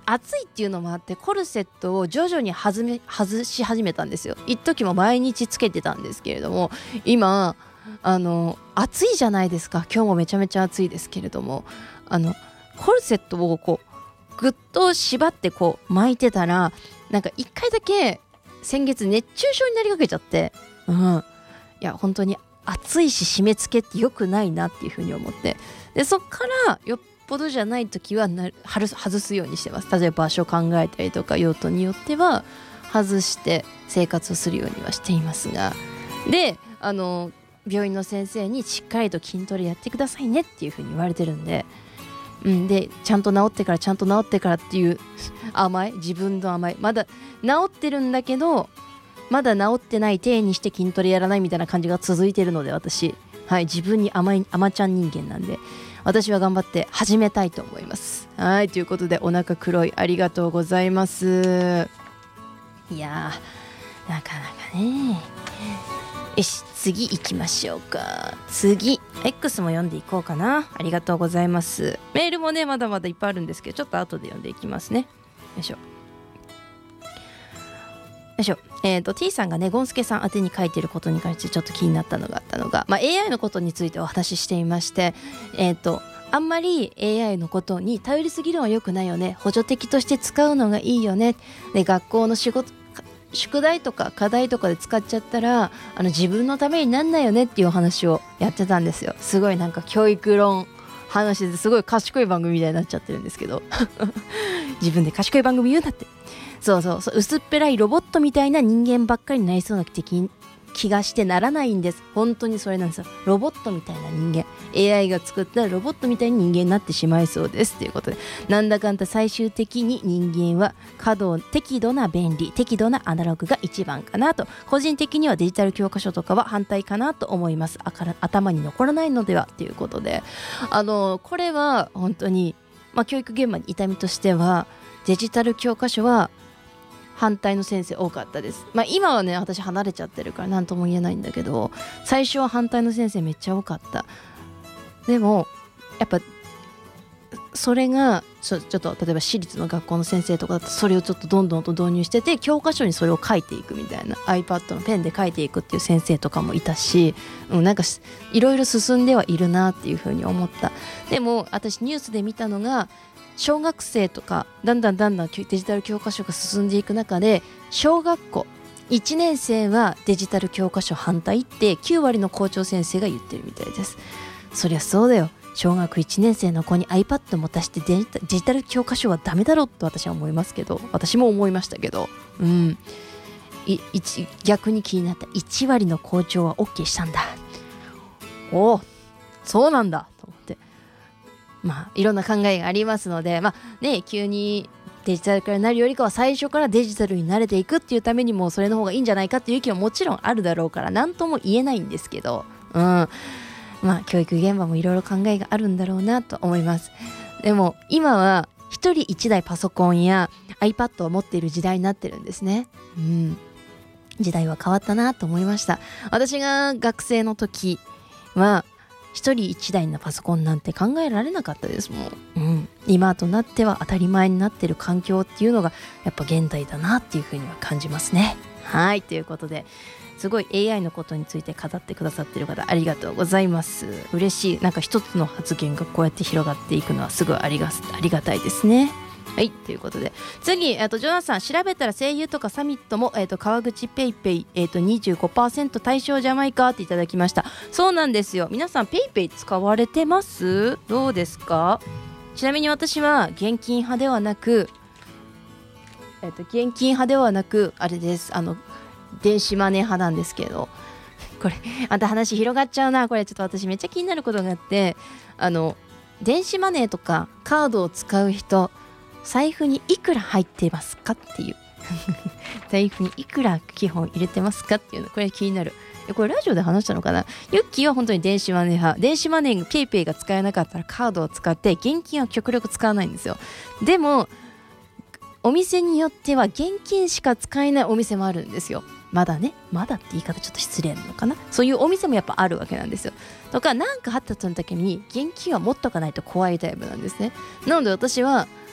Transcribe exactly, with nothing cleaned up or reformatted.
暑いっていうのもあってコルセットを徐々に外め外し始めたんですよ。一時も毎日つけてたんですけれども、今あの暑いじゃないですか。今日もめちゃめちゃ暑いですけれども、あのコルセットをこうぐっと縛ってこう巻いてたら、なんか一回だけ先月熱中症になりかけちゃって、うん、いや本当に暑いし締め付けって良くないなっていうふうに思って、でそっからよっぽどじゃない時はな外すようにしてます。例えば場所を考えたりとか用途によっては外して生活をするようにはしていますが、であの病院の先生にしっかりと筋トレやってくださいねっていうふうに言われてるんで、うん、でちゃんと治ってからちゃんと治ってからっていう甘い、自分の甘い、まだ治ってるんだけどまだ治ってない体にして筋トレやらないみたいな感じが続いてるので、私、はい、自分に甘い甘ちゃん人間なんで、私は頑張って始めたいと思います。はい、ということでお腹黒い、ありがとうございます。いやーなかなかね。よし、次行きましょうか。次 X も読んでいこうかな。ありがとうございます。メールもねまだまだいっぱいあるんですけど、ちょっと後で読んでいきますね。よいしょよいしょ。えーと T さんがねゴンスケさん宛てに書いてることに関してちょっと気になったのがあったのが、まあ、エーアイ のことについてお話ししていまして、えーとあんまり エーアイ のことに頼りすぎるのは良くないよね、補助的として使うのがいいよね、で学校の仕事宿題とか課題とかで使っちゃったらあの自分のためになんないよねっていうお話をやってたんですよ。すごいなんか教育論話ですごい賢い番組みたいになっちゃってるんですけど自分で賢い番組言うなって。そうそうそう、薄っぺらいロボットみたいな人間ばっかりになりそうな気気がしてならないんです。本当にそれなんですよ。ロボットみたいな人間、 エーアイ が作ったロボットみたいに人間になってしまいそうですということで、なんだかんだ最終的に人間は過度適度な便利、適度なアナログが一番かなと、個人的にはデジタル教科書とかは反対かなと思います。あから頭に残らないのではということで、あのこれは本当に、まあ、教育現場に痛みとしてはデジタル教科書は反対の先生多かったです。まあ今はね私離れちゃってるから何とも言えないんだけど、最初は反対の先生めっちゃ多かった。でもやっぱそれがちょ、ちょっと例えば私立の学校の先生とかだとそれをちょっとどんどんと導入してて、教科書にそれを書いていくみたいな、 iPad のペンで書いていくっていう先生とかもいたし、うん、なんかいろいろ進んではいるなっていうふうに思った。でも私ニュースで見たのが、小学生とかだんだんだんだんデジタル教科書が進んでいく中で、小学校いちねん生はデジタル教科書反対ってきゅう割の校長先生が言ってるみたいです。そりゃそうだよ、小学いちねん生の子に iPad 持たしてデジタデジタル教科書はダメだろと私は思いますけど、私も思いましたけど、うんい逆に気になった、いち割の校長は OK したんだ。おおそうなんだと思って、まあいろんな考えがありますので、まあね急にデジタルからなるよりかは最初からデジタルに慣れていくっていうためにもそれの方がいいんじゃないかっていう意見はもちろんあるだろうから何とも言えないんですけど、うんまあ教育現場もいろいろ考えがあるんだろうなと思います。でも今は一人一台パソコンや iPad を持っている時代になってるんですね。うん時代は変わったなと思いました。私が学生の時は一人一台のパソコンなんて考えられなかったですもん、うん、今となっては当たり前になっている環境っていうのがやっぱ現代だなっていうふうには感じますね。はいということですごい エーアイ のことについて語ってくださっている方ありがとうございます。嬉しい、なんか一つの発言がこうやって広がっていくのはすごいありが、ありがたいですね。はいということで次、えー、とジョナサン調べたら声優とかサミットも、えー、と川口ペイペイ、えー、と にじゅうごパーセント 対象じゃないかっていただきました。そうなんですよ、皆さんペイペイ使われてます？どうですか？ちなみに私は現金派ではなく、えー、と現金派ではなくあれです、あの電子マネー派なんですけど、これまた話広がっちゃうな。これちょっと私めっちゃ気になることがあって、あの電子マネーとかカードを使う人財布にいくら入ってますかっていう財布にいくら基本入れてますかっていうの、これ気になる。これラジオで話したのかな。ユッキーは本当に電子マネー派、電子マネーペイペイが使えなかったらカードを使って現金は極力使わないんですよ。でもお店によっては現金しか使えないお店もあるんですよ。まだね、まだって言い方ちょっと失礼なのかな。そういうお店もやっぱあるわけなんですよ。とかなんかあった時に現金は持っとかないと怖いタイプなんですね。なので私は